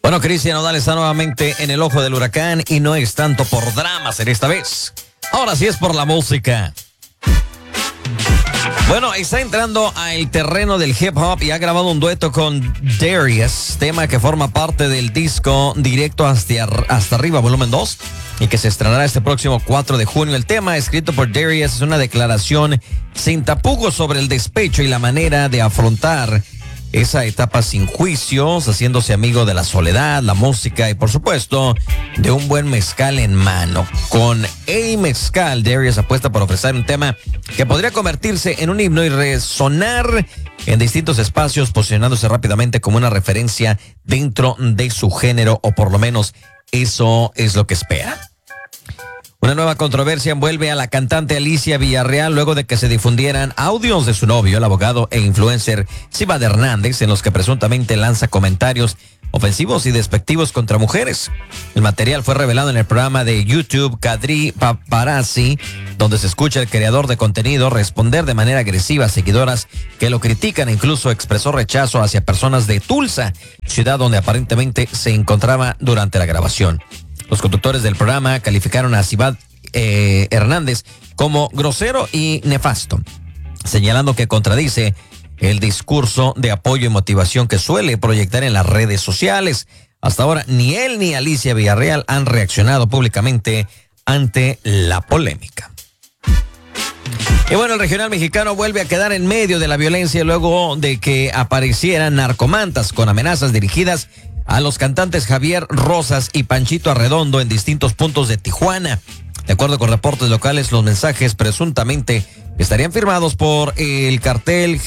Bueno, Cristian Nodal está nuevamente en el ojo del huracán y no es tanto por dramas en esta vez. Ahora sí es por la música. Bueno, está entrando al terreno del hip hop y ha grabado un dueto con Darius, tema que forma parte del disco Directo hasta Arriba, volumen 2, y que se estrenará este próximo 4 de junio. El tema, escrito por Darius, es una declaración sin tapujos sobre el despecho y la manera de afrontar esa etapa sin juicios, haciéndose amigo de la soledad, la música y, por supuesto, de un buen mezcal en mano. Con el mezcal, Darius apuesta por ofrecer un tema que podría convertirse en un himno y resonar en distintos espacios, posicionándose rápidamente como una referencia dentro de su género, o por lo menos eso es lo que espera. Una nueva controversia envuelve a la cantante Alicia Villarreal luego de que se difundieran audios de su novio, el abogado e influencer Sibad Hernández, en los que presuntamente lanza comentarios ofensivos y despectivos contra mujeres. El material fue revelado en el programa de YouTube Kadri Paparazzi, donde se escucha al creador de contenido responder de manera agresiva a seguidoras que lo critican e incluso expresó rechazo hacia personas de Tulsa, ciudad donde aparentemente se encontraba durante la grabación. Los conductores del programa calificaron a Sibad Hernández como grosero y nefasto, señalando que contradice el discurso de apoyo y motivación que suele proyectar en las redes sociales. Hasta ahora, ni él ni Alicia Villarreal han reaccionado públicamente ante la polémica. Y bueno, el regional mexicano vuelve a quedar en medio de la violencia luego de que aparecieran narcomantas con amenazas dirigidas a los cantantes Javier Rosas y Panchito Arredondo en distintos puntos de Tijuana. De acuerdo con reportes locales, los mensajes presuntamente estarían firmados por el cartel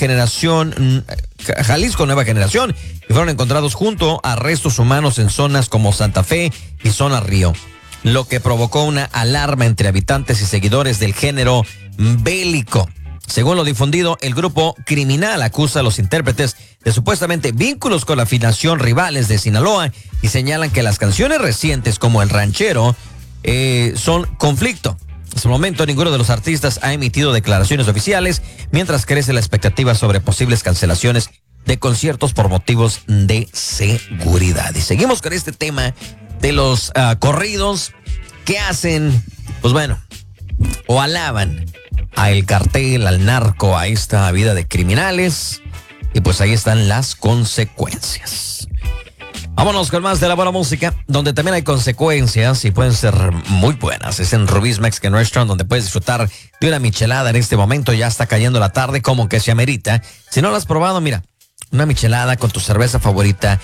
Jalisco Nueva Generación y fueron encontrados junto a restos humanos en zonas como Santa Fe y Zona Río, lo que provocó una alarma entre habitantes y seguidores del género bélico. Según lo difundido, el grupo criminal acusa a los intérpretes de supuestamente vínculos con la afinación Rivales de Sinaloa y señalan que las canciones recientes como El Ranchero son conflicto. Hasta el momento ninguno de los artistas ha emitido declaraciones oficiales, mientras crece la expectativa sobre posibles cancelaciones de conciertos por motivos de seguridad. Y seguimos con este tema de los corridos que hacen, pues bueno, o alaban a el cartel, al narco, a esta vida de criminales, y pues ahí están las consecuencias. Vámonos con más de la buena música, donde también hay consecuencias y pueden ser muy buenas. Es en Rubí's Mexican Restaurant, donde puedes disfrutar de una michelada en este momento. Ya está cayendo la tarde, como que se amerita. Si no lo has probado, mira, una michelada con tu cerveza favorita,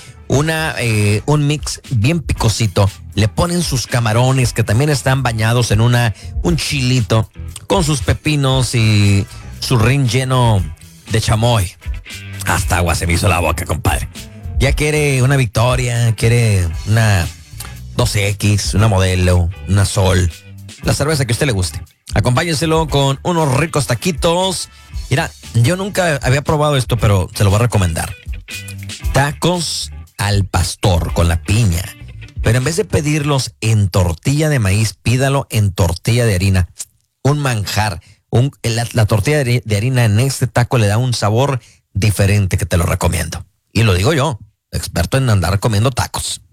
un mix bien picosito. Le ponen sus camarones que también están bañados en un chilito, con sus pepinos y su rin lleno de chamoy. Hasta agua se me hizo la boca, compadre. Ya quiere una Victoria, quiere una 2X, una Modelo, una Sol, la cerveza que a usted le guste. Acompáñenselo con unos ricos taquitos. Mira, yo nunca había probado esto, pero se lo voy a recomendar. Tacos al pastor con la piña. Pero en vez de pedirlos en tortilla de maíz, pídalo en tortilla de harina. Un manjar. La tortilla de harina en este taco le da un sabor diferente que te lo recomiendo. Y lo digo yo, experto en andar comiendo tacos.